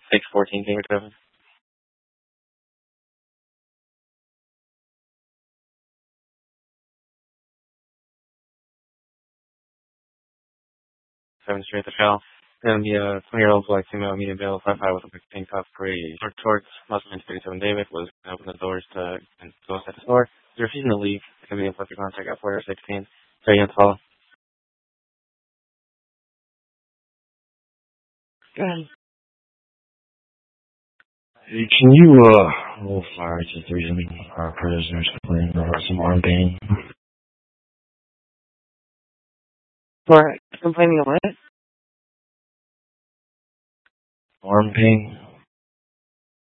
614 King Kevin. 7 straight to shell. Then the 20-year-old black female medium bail 5'5" with a big pink top gray short shorts. Muslim 37 David was open the doors to and go inside the store. They're refusing to leave. They can be in perfect contact at 416. So you have to follow. Go ahead. Hey, can you roll fire to 3 our prisoners complaining about some arm pain? For complaining of what? Arm pain?